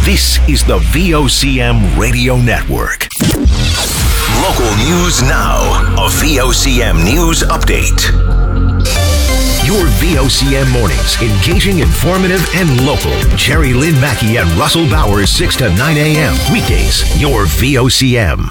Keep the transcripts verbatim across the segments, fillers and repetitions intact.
This is the V O C M Radio Network. Local news now. A V O C M News Update. Your V O C M mornings, engaging, informative, and local. Jerry Lynn Mackey and Russell Bowers, six to nine a.m. Weekdays, your V O C M.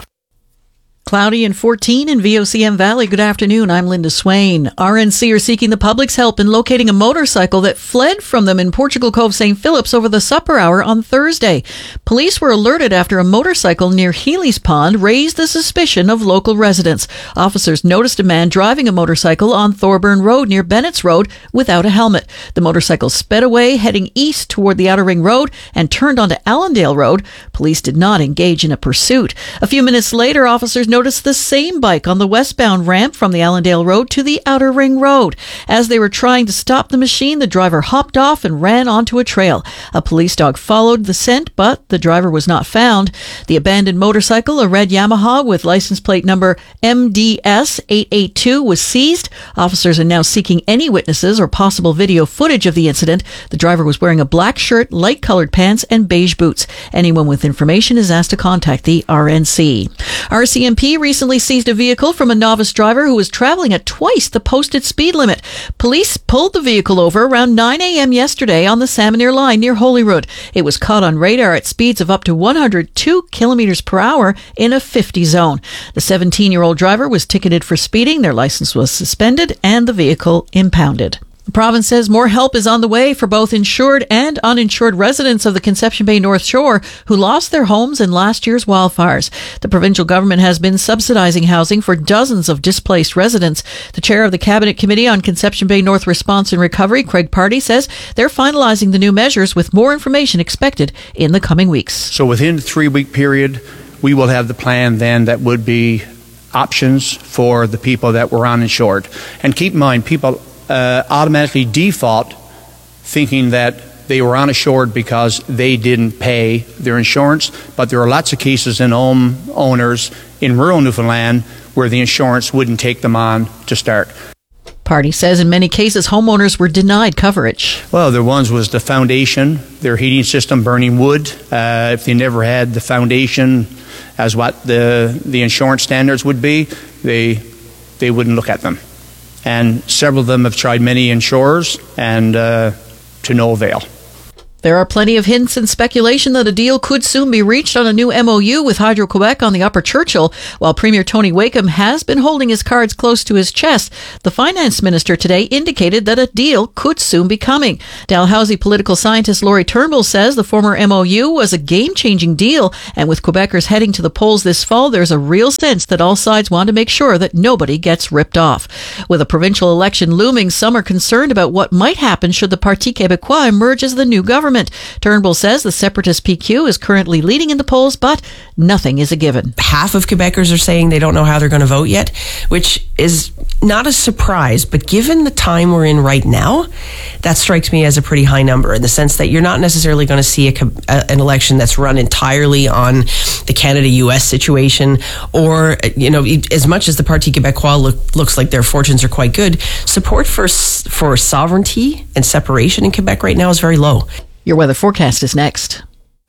Cloudy and fourteen in V O C M Valley. Good afternoon. I'm Linda Swain. R N C are seeking the public's help in locating a motorcycle that fled from them in Portugal Cove, Saint Phillips over the supper hour on Thursday. Police were alerted after a motorcycle near Healy's Pond raised the suspicion of local residents. Officers noticed a man driving a motorcycle on Thorburn Road near Bennett's Road without a helmet. The motorcycle sped away, heading east toward the Outer Ring Road and turned onto Allendale Road. Police did not engage in a pursuit. A few minutes later, officers noticed the same bike on the westbound ramp from the Allendale Road to the Outer Ring Road. As they were trying to stop the machine, the driver hopped off and ran onto a trail. A police dog followed the scent, but the driver was not found. The abandoned motorcycle, a red Yamaha with license plate number M D S eight eight two, was seized. Officers are now seeking any witnesses or possible video footage of the incident. The driver was wearing a black shirt, light-colored pants, and beige boots. Anyone with information is asked to contact the R N C. R C M P recently seized a vehicle from a novice driver who was traveling at twice the posted speed limit. Police pulled the vehicle over around nine a.m. yesterday on the Salmoneer Line near Holyrood. It was caught on radar at speeds of up to one hundred two kilometers per hour in a fifty zone. The seventeen-year-old driver was ticketed for speeding, their license was suspended, and the vehicle impounded. The province says more help is on the way for both insured and uninsured residents of the Conception Bay North Shore who lost their homes in last year's wildfires. The provincial government has been subsidizing housing for dozens of displaced residents. The chair of the Cabinet Committee on Conception Bay North Response and Recovery, Craig Party, says they're finalizing the new measures with more information expected in the coming weeks. So within the three-week period, we will have the plan then that would be options for the people that were uninsured. And keep in mind, people Uh, automatically default thinking that they were uninsured because they didn't pay their insurance, but there are lots of cases in home owners in rural Newfoundland where the insurance wouldn't take them on to start. Party says in many cases homeowners were denied coverage. Well, there ones was the foundation, their heating system burning wood. Uh, if they never had the foundation as what the the insurance standards would be, they they wouldn't look at them. And several of them have tried many insurers, and uh, to no avail. There are plenty of hints and speculation that a deal could soon be reached on a new M O U with Hydro-Quebec on the Upper Churchill. While Premier Tony Wakeham has been holding his cards close to his chest, the finance minister today indicated that a deal could soon be coming. Dalhousie political scientist Laurie Turnbull says the former M O U was a game-changing deal, and with Quebecers heading to the polls this fall, there's a real sense that all sides want to make sure that nobody gets ripped off. With a provincial election looming, some are concerned about what might happen should the Parti Québécois emerge as the new government. Turnbull says the separatist P Q is currently leading in the polls, but nothing is a given. Half of Quebecers are saying they don't know how they're going to vote yet, which is not a surprise, but given the time we're in right now, that strikes me as a pretty high number in the sense that you're not necessarily going to see a, a, an election that's run entirely on the Canada-U S situation, or, you know, as much as the Parti Québécois look, looks like their fortunes are quite good, support for for sovereignty and separation in Quebec right now is very low. Your weather forecast is next.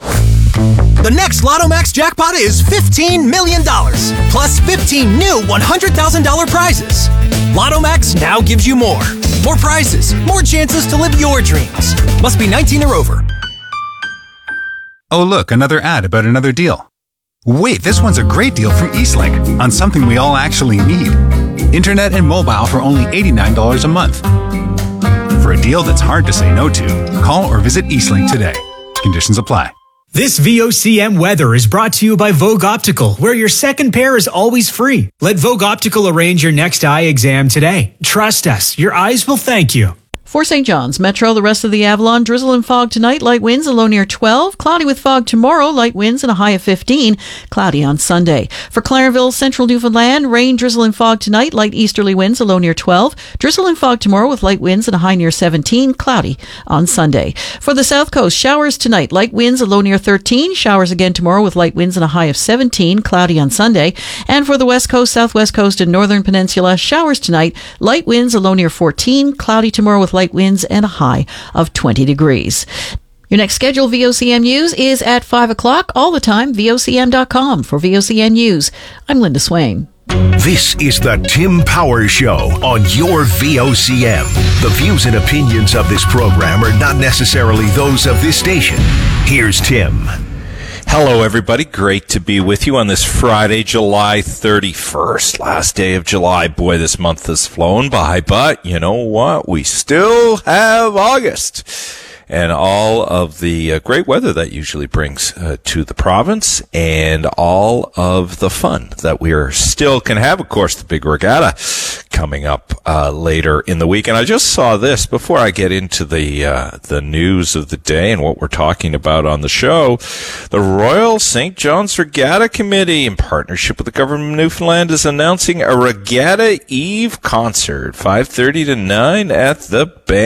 The next Lotto Max jackpot is fifteen million dollars, plus fifteen new one hundred thousand dollars prizes. Lotto Max now gives you more. More prizes, more chances to live your dreams. Must be nineteen or over. Oh, look, another ad about another deal. Wait, this one's a great deal from Eastlink on something we all actually need. Internet and mobile for only eighty-nine dollars a month. For a deal that's hard to say no to, call or visit Eastlink today. Conditions apply. This V O C M weather is brought to you by Vogue Optical, where your second pair is always free. Let Vogue Optical arrange your next eye exam today. Trust us, your eyes will thank you. For Saint John's Metro, the rest of the Avalon, drizzle and fog tonight, light winds, a low near twelve. Cloudy with fog tomorrow, light winds and a high of fifteen. Cloudy on Sunday. For Clarenville, Central Newfoundland, rain, drizzle and fog tonight, light easterly winds, a low near twelve. Drizzle and fog tomorrow with light winds and a high near seventeen. Cloudy on Sunday. For the South Coast, showers tonight, light winds, a low near thirteen. Showers again tomorrow with light winds and a high of seventeen. Cloudy on Sunday. And for the West Coast, Southwest Coast, and Northern Peninsula, showers tonight, light winds, a low near fourteen. Cloudy tomorrow with light winds and a high of twenty degrees. Your next scheduled V O C M News is at five o'clock, all the time, V O C M dot com. For V O C N News, I'm Linda Swain. This is the Tim Power Show on your V O C M. The views and opinions of this program are not necessarily those of this station. Here's Tim. Hello, everybody. Great to be with you on this Friday, July thirty-first, last day of July. Boy, this month has flown by, but you know what? We still have August and all of the uh, great weather that usually brings uh, to the province, and all of the fun that we are still can have. Of course, the big regatta coming up uh, later in the week. And I just saw this before I get into the uh, the news of the day and what we're talking about on the show. The Royal Saint John's Regatta Committee, in partnership with the government of Newfoundland, is announcing a Regatta Eve concert, five thirty to nine at the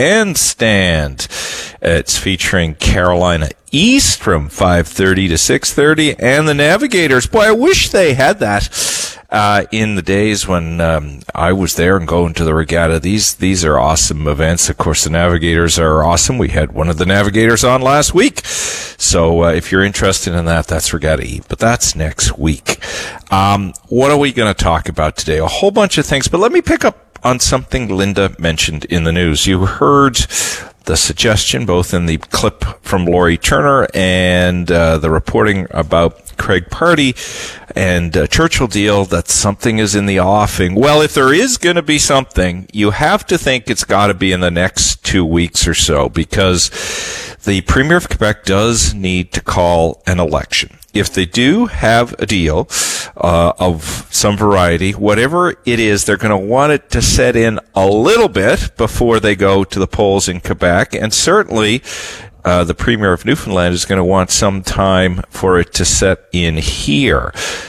Bandstand. It's featuring Carolina East from five thirty to six thirty, and the Navigators. Boy, I wish they had that uh, in the days when um, I was there and going to the regatta. These these are awesome events. Of course, the Navigators are awesome. We had one of the Navigators on last week. So uh, if you're interested in that, that's Regatta Eve. But that's next week. Um, what are we going to talk about today? A whole bunch of things. But let me pick up on something Linda mentioned in the news. You heard the suggestion, both in the clip from Laurie Turner and uh, the reporting about Craig Party and uh, Churchill deal, that something is in the offing. Well, if there is going to be something, you have to think it's got to be in the next two weeks or so, because the Premier of Quebec does need to call an election. If they do have a deal uh, of some variety, whatever it is, they're going to want it to set in a little bit before they go to the polls in Quebec. And certainly uh, the Premier of Newfoundland is going to want some time for it to set in here.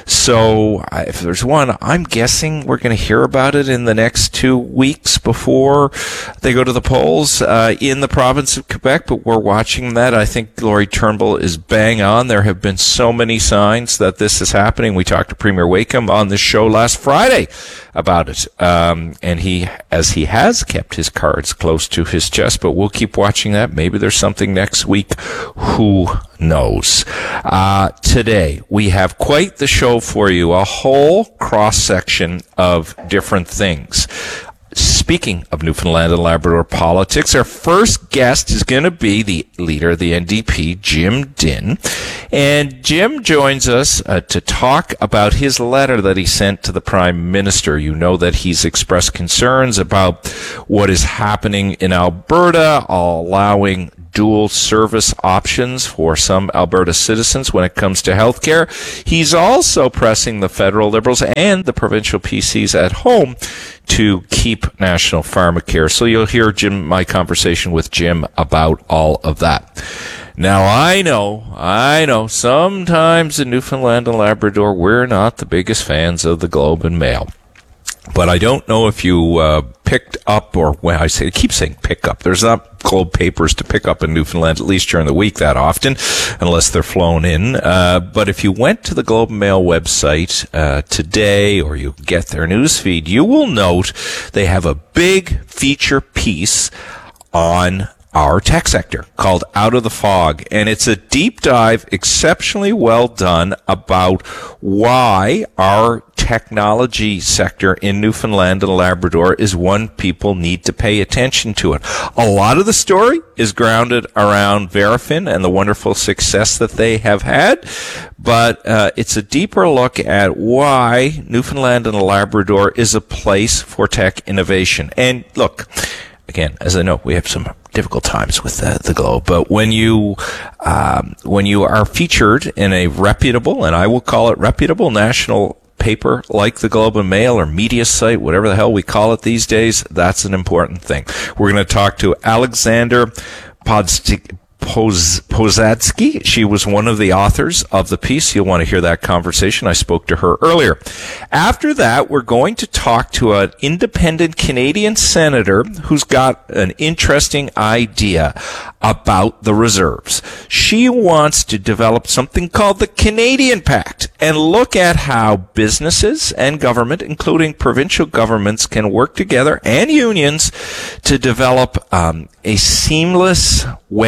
So if there's one, I'm guessing we're going to hear about it in the next two weeks before they go to the polls uh, in the province of Quebec. But we're watching that. I think Laurie Turnbull is bang on. There have been so many signs that this is happening. We talked to Premier Wakeham on this show last Friday about it. Um, and he, as he has kept his cards close to his chest, but we'll keep watching that. Maybe there's something next week. Who knows? Uh, today we have quite the show for you. A whole cross section of different things. Speaking of Newfoundland and Labrador politics, our first guest is going to be the leader of the N D P, Jim Dinn. And Jim joins us uh, to talk about his letter that he sent to the Prime Minister. You know that he's expressed concerns about what is happening in Alberta, allowing dual service options for some Alberta citizens when it comes to healthcare. He's also pressing the federal Liberals and the provincial P Cs at home to keep national pharmacare. So you'll hear Jim, my conversation with Jim about all of that. Now, I know, I know, sometimes in Newfoundland and Labrador, we're not the biggest fans of the Globe and Mail. But I don't know if you uh, picked up, or when I say, I keep saying pick up. There's not Globe papers to pick up in Newfoundland, at least during the week that often, unless they're flown in. Uh, but if you went to the Globe and Mail website uh, today, or you get their news feed, you will note they have a big feature piece on our tech sector called Out of the Fog. And it's a deep dive, exceptionally well done, about why our technology sector in Newfoundland and Labrador is one people need to pay attention to it. A lot of the story is grounded around Verafin and the wonderful success that they have had, but uh, it's a deeper look at why Newfoundland and Labrador is a place for tech innovation. And look, again, as I know, we have some difficult times with the, the Globe, but when you um, when you are featured in a reputable, and I will call it reputable, national paper like the Globe and Mail or media site, whatever the hell we call it these days, that's an important thing. We're going to talk to Alexander Podstik. Poz- Pozadsky. She was one of the authors of the piece. You'll want to hear that conversation. I spoke to her earlier. After that, we're going to talk to an independent Canadian senator who's got an interesting idea about the reserves. She wants to develop something called the Canadian Pact and look at how businesses and government, including provincial governments, can work together, and unions, to develop um, a seamless way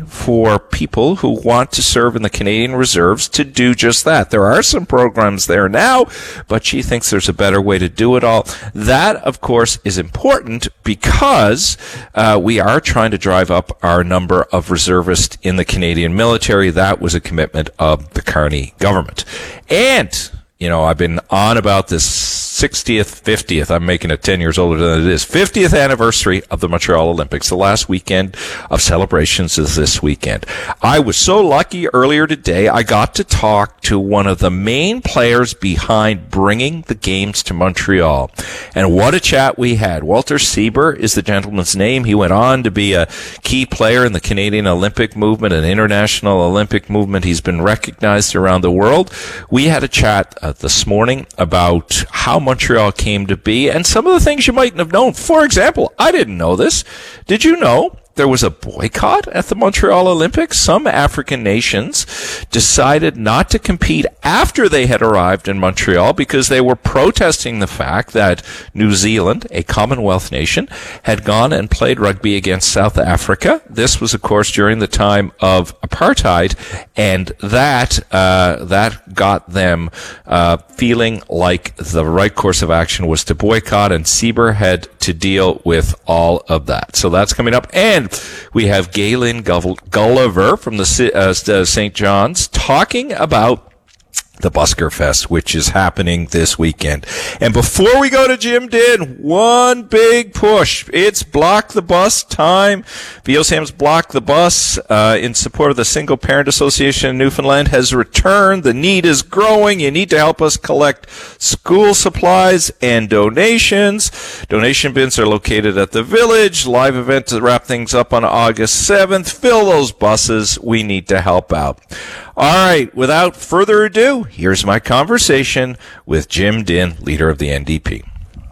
for people who want to serve in the Canadian Reserves to do just that. There are some programs there now, but she thinks there's a better way to do it all. That, of course, is important because uh, we are trying to drive up our number of reservists in the Canadian military. That was a commitment of the Carney government. And, you know, I've been on about this sixtieth, fiftieth, I'm making it ten years older than it is, fiftieth anniversary of the Montreal Olympics. The last weekend of celebrations is this weekend. I was so lucky earlier today, I got to talk to one of the main players behind bringing the games to Montreal. And what a chat we had. Walter Sieber is the gentleman's name. He went on to be a key player in the Canadian Olympic movement and international Olympic movement. He's been recognized around the world. We had a chat uh, this morning about how Montreal came to be and some of the things you mightn't have known. For example, I didn't know this. Did you know there was a boycott at the Montreal Olympics? Some African nations decided not to compete after they had arrived in Montreal because they were protesting the fact that New Zealand, a Commonwealth nation, had gone and played rugby against South Africa. This was, of course, during the time of apartheid, and that uh, that got them uh, feeling like the right course of action was to boycott, and Sieber had to deal with all of that. So that's coming up. And we have Galen Gulliver from the uh, Saint John's talking about the Busker Fest, which is happening this weekend. And before we go to Jim Din, one big push. It's Block the Bus time. V O C M's Block the Bus, uh, in support of the Single Parent Association in Newfoundland, has returned. The need is growing. You need to help us collect school supplies and donations. Donation bins are located at the Village. Live event to wrap things up on August seventh. Fill those buses. We need to help out. All right, without further ado, here's my conversation with Jim Din, leader of the N D P.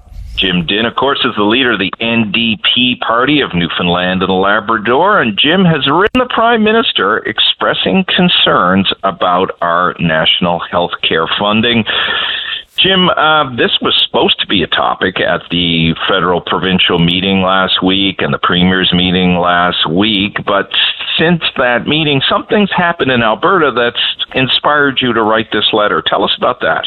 Jim Din, of course, is the leader of the N D P party of Newfoundland and Labrador, and Jim has written the Prime Minister expressing concerns about our national health care funding. Jim, uh, this was supposed to be a topic at the federal provincial meeting last week and the premier's meeting last week, but since that meeting, something's happened in Alberta that's inspired you to write this letter. Tell us about that.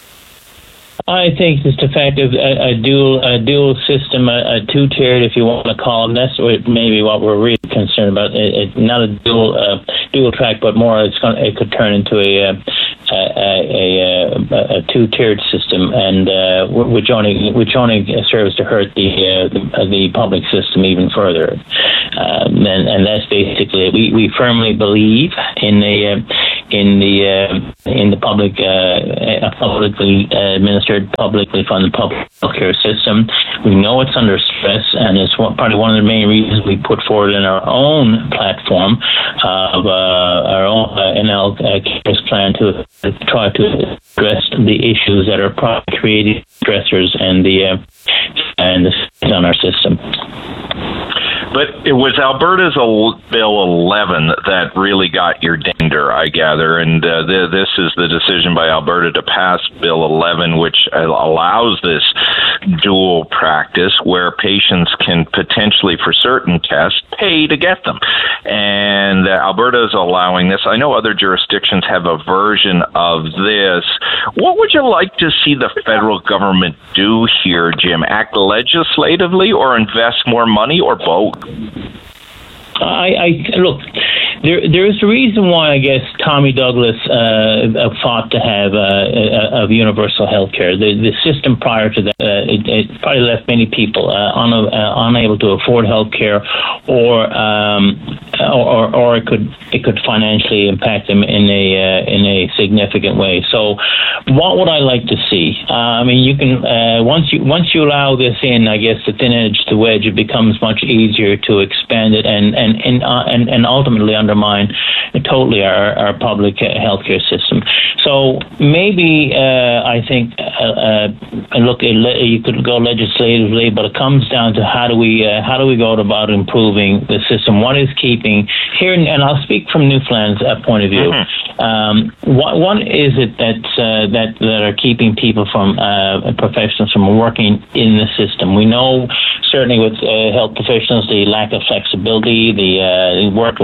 I think it's the fact of a, a dual a dual system, a, a two-tiered, if you want to call them. That's what, maybe what we're really concerned about. It, it, not a dual uh, dual track, but more it's going it could turn into a uh, a, a, a, a two-tiered system, and uh, which only which only serves to hurt the uh, the, the public system even further. Um, and, and that's basically it. We we firmly believe in the uh, in the uh, in the public uh, publicly administered, publicly funded public healthcare system. We know it's under stress, and it's one, probably one of the main reasons we put forward in our own platform of uh, our own uh, N L CARES plan to try to address the issues that are probably creating stressors and the uh, and the on our system. But it was Alberta's Bill eleven that really got your dander, I gather, and uh, th- this is the decision by Alberta to pass Bill eleven, which allows this dual practice where patients can potentially, for certain tests, pay to get them. And uh, Alberta is allowing this. I know other jurisdictions have a version of this. What would you like to see the federal government do here, Jim? Act legislatively or invest more money or both? I, I look. There, there is a reason why I guess Tommy Douglas uh, fought to have uh, of universal health care. The, the system prior to that, uh, it, it probably left many people uh, un, uh, unable to afford health care, or, um, or or it could it could financially impact them in a uh, in a significant way. So, what would I like to see? Uh, I mean, you can uh, once you once you allow this in, I guess the thin edge to wedge, it becomes much easier to expand it and and and uh, and, and ultimately undermine totally our, our public healthcare system. So maybe uh, I think uh, uh, look, you could go legislatively, but it comes down to how do we uh, how do we go about improving the system? What is keeping here, and I'll speak from Newfoundland's uh, point of view. Mm-hmm. Um, what what is it that uh, that that are keeping people from uh, professionals from working in the system? We know certainly with uh, health professionals the lack of flexibility, the uh, work-life balance.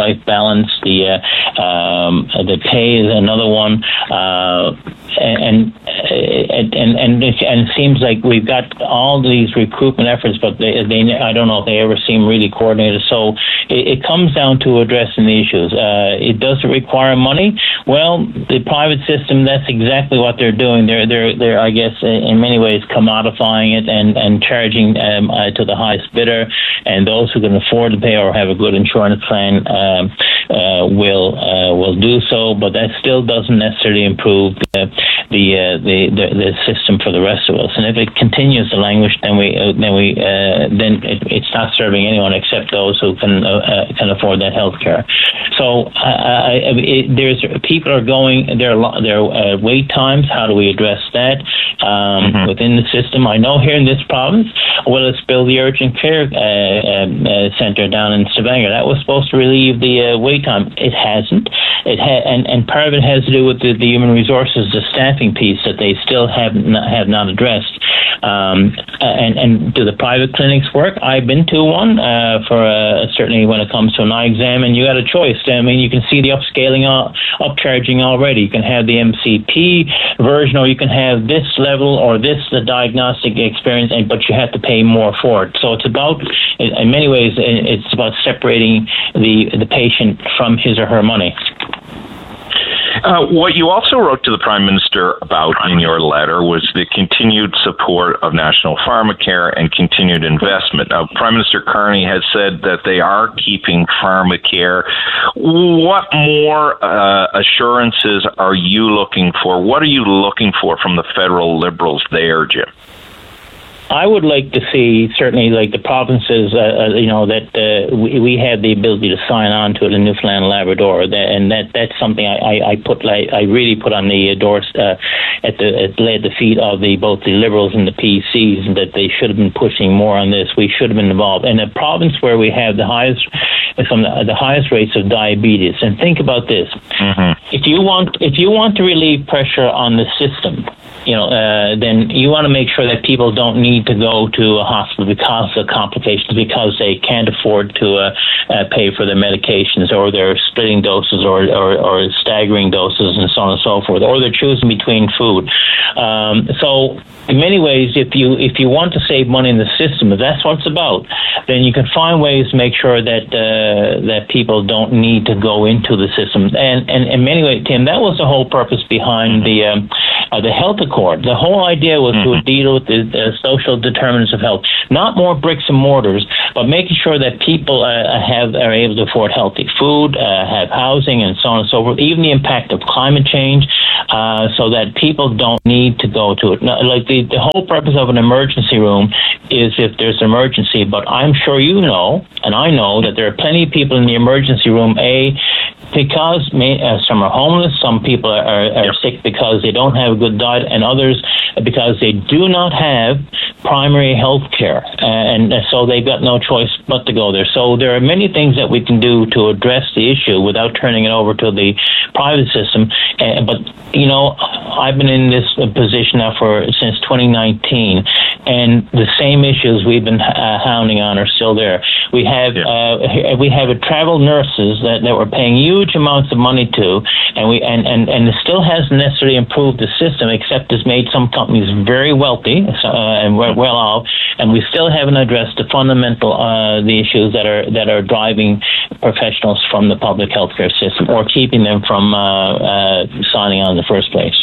balance. The uh, um, the pay is another one, uh, and, and and and it, and it seems like we've got all these recruitment efforts, but they, they I don't know if they ever seem really coordinated. So it, it comes down to addressing the issues. Uh, it does require money. Well, the private system, that's exactly what they're doing. They're they're they're I guess in many ways commodifying it and and charging um, uh, to the highest bidder, and those who can afford to pay or have a good insurance plan um, uh, will uh, will do so. But that still doesn't necessarily improve the the, uh, the the the system for the rest of us. And if it continues to languish, then we uh, then we uh, then it, it's not serving anyone except those who can uh, uh, can afford that health care. So uh, it, there's people are going there are there are uh, wait times. How do we address that um, mm-hmm. within the system? I know here in this province, well, let's build the urgent care uh, uh, center down in Stavanger. That was supposed to relieve the uh, wait time. It hasn't. It ha- and and part of it has to do with the, the human resources, the staffing piece that they still have not, have not addressed. Um, and and do the private clinics work? I've been to one uh, for uh, certainly when it comes to an eye exam, and you got a choice. I mean, you can see the upscaling, uh, upcharging already. You can have the M C P version, or you can have this level or this the diagnostic experience, and but you have to pay more for it. So it's about, in many ways, it's about separating the the patient from his or her money. Uh, what you also wrote to the Prime Minister about in your letter was the continued support of National Pharmacare and continued investment. Now, Prime Minister Carney has said that they are keeping Pharmacare. What more uh, assurances are you looking for? What are you looking for from the federal Liberals there, Jim? I would like to see, certainly, like the provinces, uh, you know, that uh, we, we have the ability to sign on to it in Newfoundland and Labrador, and that that's something I, I, I put, like, I really put on the doors uh, at the at, at the feet of the both the Liberals and the P Cs, that they should have been pushing more on this. We should have been involved. In a province where we have the highest, some the, the highest rates of diabetes, and think about this: mm-hmm. if you want, if you want to relieve pressure on the system, you know, uh, then you want to make sure that people don't need to go to a hospital because of complications, because they can't afford to uh, uh, pay for their medications, or they're splitting doses, or, or, or staggering doses, and so on and so forth, or they're choosing between food. Um, so, in many ways, if you if you want to save money in the system, if that's what it's about, then you can find ways to make sure that uh, that people don't need to go into the system. And and in many ways, Tim, that was the whole purpose behind the um, uh, the health accord. The whole idea was mm-hmm. to deal with the, the social determinants of health, not more bricks and mortars, but making sure that people uh, have are able to afford healthy food, uh, have housing, and so on and so forth. Even the impact of climate change, uh, so that people don't need to go to it. Now, like the, the whole purpose of an emergency room is if there's an emergency. But I'm sure you know, and I know, that there are plenty of people in the emergency room. A Because may, uh, some are homeless, some people are, are, are yep. sick because they don't have a good diet, and others because they do not have primary health care, uh, and uh, so they've got no choice but to go there. So there are many things that we can do to address the issue without turning it over to the private system. Uh, but, you know, I've been in this position now for since twenty nineteen, and the same issues we've been uh, hounding on are still there. We have yeah. uh, we have a travel nurses that, that we're paying huge amounts of money to, and we and, and, and it still hasn't necessarily improved the system, except it's made some companies very wealthy uh, and well off, and we still haven't addressed the fundamental uh, the issues that are that are driving professionals from the public healthcare system, or keeping them from uh, uh, signing on in the first place.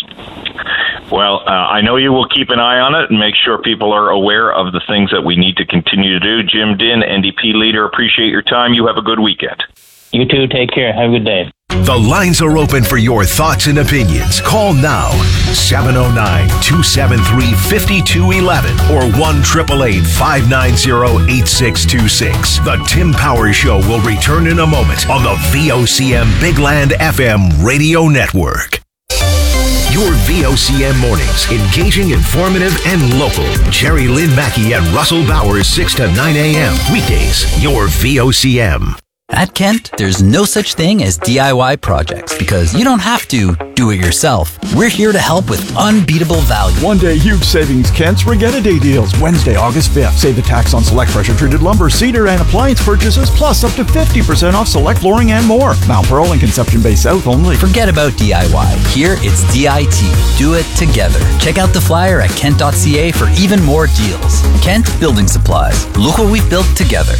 Well, uh, I know you will keep an eye on it and make sure people are aware of the things that we need to continue to do. Jim Dinn, N D P leader, appreciate your time. You have a good weekend. You too. Take care. Have a good day. The lines are open for your thoughts and opinions. Call now, seven oh nine, two seven three, five two one one or one eight eight eight, five nine zero, eight six two six. The Tim Powers Show will return in a moment on the V O C M Big Land F M radio network. Your V O C M mornings, engaging, informative, and local. Jerry Lynn Mackey and Russell Bowers, six to nine a.m. Weekdays, your V O C M. At Kent, there's no such thing as D I Y projects because you don't have to do it yourself. We're here to help with unbeatable value. One day huge savings, Kent's Regatta Day deals. Wednesday, August fifth. Save the tax on select pressure-treated lumber, cedar, and appliance purchases, plus up to fifty percent off select flooring and more. Mount Pearl and Conception Bay South only. Forget about D I Y. Here, it's D I T. Do it together. Check out the flyer at kent dot c a for even more deals. Kent Building Supplies. Look what we've built together.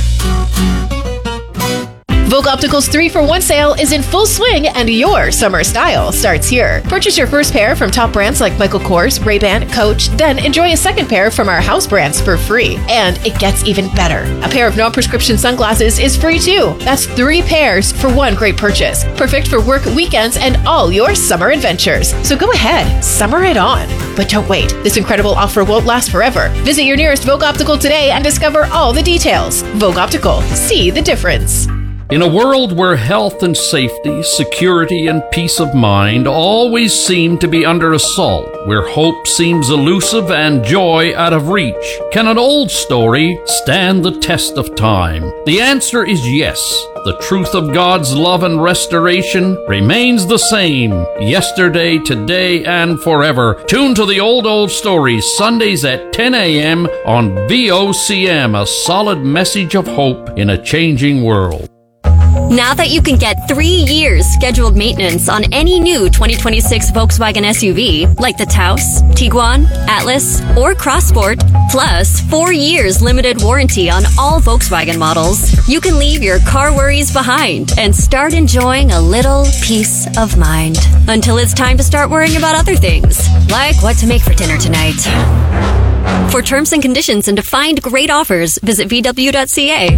Vogue Optical's three for one sale is in full swing, and your summer style starts here. Purchase your first pair from top brands like Michael Kors, Ray-Ban, Coach, then enjoy a second pair from our house brands for free. And it gets even better. A pair of non-prescription sunglasses is free too. That's three pairs for one great purchase. Perfect for work, weekends, and all your summer adventures. So go ahead, summer it on. But don't wait. This incredible offer won't last forever. Visit your nearest Vogue Optical today and discover all the details. Vogue Optical. See the difference. In a world where health and safety, security and peace of mind always seem to be under assault, where hope seems elusive and joy out of reach, can an old story stand the test of time? The answer is yes. The truth of God's love and restoration remains the same, yesterday, today, and forever. Tune to the Old Old Stories, Sundays at ten a.m. on V O C M, a solid message of hope in a changing world. Now that you can get three years scheduled maintenance on any new twenty twenty-six Volkswagen S U V, like the Taos, Tiguan, Atlas, or Crossport, plus four years limited warranty on all Volkswagen models, you can leave your car worries behind and start enjoying a little peace of mind. Until it's time to start worrying about other things, like what to make for dinner tonight. For terms and conditions and to find great offers, visit v w dot c a.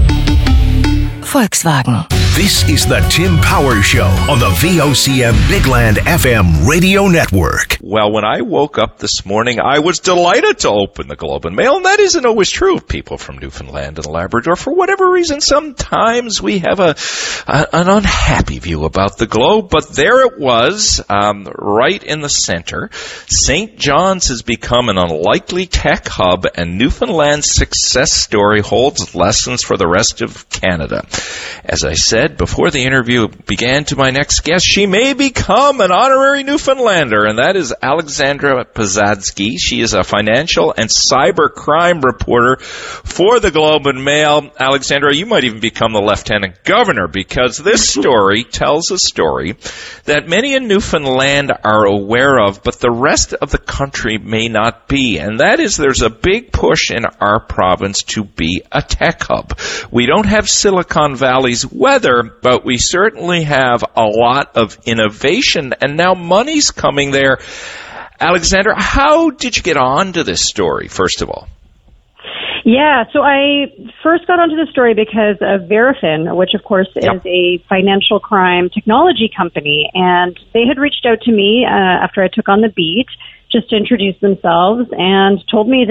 Volkswagen. This is the Tim Powers Show on the V O C M Bigland F M radio network. Well, when I woke up this morning, I was delighted to open the Globe and Mail, and that isn't always true of people from Newfoundland and Labrador. For whatever reason, sometimes we have a, a an unhappy view about the Globe, but there it was, um, right in the center. Saint John's has become an unlikely tech hub, and Newfoundland's success story holds lessons for the rest of Canada. As I said before the interview began to my next guest, she may become an honorary Newfoundlander, and that is Alexandra Pozadzki. She is a financial and cyber crime reporter for the Globe and Mail. Alexandra, you might even become the lieutenant governor, because this story tells a story that many in Newfoundland are aware of, but the rest of the country may not be, and that is there's a big push in our province to be a tech hub. We don't have Silicon Valley's weather, but we certainly have a lot of innovation, and now money's coming there. Alexandra, how did you get on to this story, first of all? Yeah, so I first got onto the story because of Verafin, which of course is yep. a financial crime technology company, and they had reached out to me uh, after I took on the beat just to introduce themselves and told me that